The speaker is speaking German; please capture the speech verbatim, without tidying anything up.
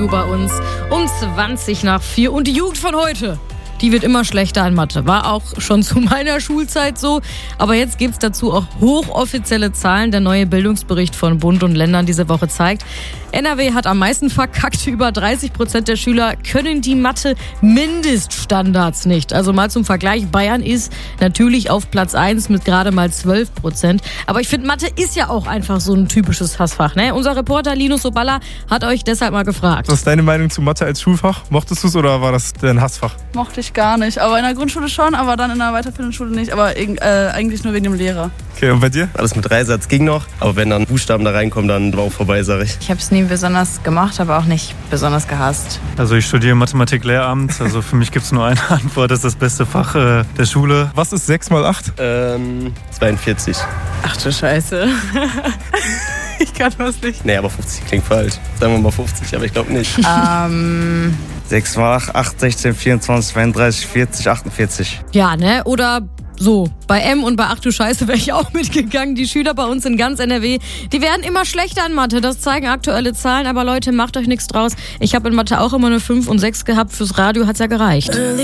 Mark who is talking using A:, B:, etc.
A: bei uns um zwanzig nach vier. Und die Jugend von heute, die wird immer schlechter in Mathe. War auch schon zu meiner Schulzeit so. Aber jetzt gibt es dazu auch hochoffizielle Zahlen. Der neue Bildungsbericht von Bund und Ländern diese Woche zeigt, N R W hat am meisten verkackt. Über dreißig Prozent der Schüler können die Mathe-Mindeststandards nicht. Also mal zum Vergleich, Bayern ist natürlich auf Platz eins mit gerade mal zwölf Prozent. Aber ich finde, Mathe ist ja auch einfach so ein typisches Hassfach, ne? Unser Reporter Linus Soballa hat euch deshalb mal gefragt.
B: Was ist deine Meinung zu Mathe als Schulfach? Mochtest du es oder war das dein Hassfach?
C: Mochte ich gar nicht. Aber in der Grundschule schon, aber dann in der weiterführenden Schule nicht. Aber äh, eigentlich nur wegen dem Lehrer.
B: Okay, und bei dir?
D: Alles mit Dreisatz ging noch, aber wenn dann Buchstaben da reinkommen, dann war auch vorbei, sag ich.
E: Ich habe es nie besonders gemacht, aber auch nicht besonders gehasst.
F: Also ich studiere Mathematik-Lehramt, also für mich gibt es nur eine Antwort, das ist das beste Fach äh, der Schule.
B: Was ist sechs mal acht?
D: Ähm, zweiundvierzig.
E: Ach du Scheiße. Ich kann das nicht.
D: Nee, aber fünfzig klingt falsch. Sagen wir mal fünfzig, aber ich glaube nicht.
E: Ähm...
G: sechs mal acht, acht, sechzehn, vierundzwanzig, zweiunddreißig, vierzig, achtundvierzig.
A: Ja, ne? Oder so. Bei M und bei Ach du Scheiße wäre ich auch mitgegangen. Die Schüler bei uns in ganz N R W, die werden immer schlechter in Mathe. Das zeigen aktuelle Zahlen. Aber Leute, macht euch nichts draus. Ich habe in Mathe auch immer eine fünf und sechs gehabt. Fürs Radio hat's ja gereicht.